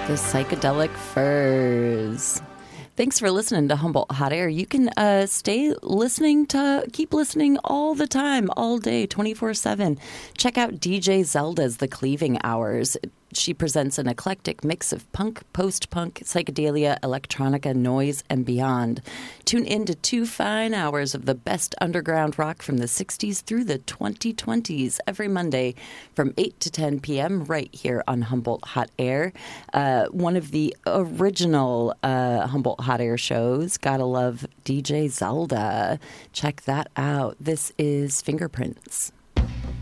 The Psychedelic Furs. Thanks for listening to Humboldt Hot Air. You can keep listening all the time, all day, 24/7. Check out DJ Zelda's The Cleaving Hours. She presents an eclectic mix of punk, post-punk, psychedelia, electronica, noise, and beyond. Tune in to 2 fine hours of the best underground rock from the 60s through the 2020s every Monday from 8 to 10 p.m. right here on Humboldt Hot Air. One of the original Humboldt Hot Air shows. Gotta love DJ Zelda. Check that out. This is Fingerprints.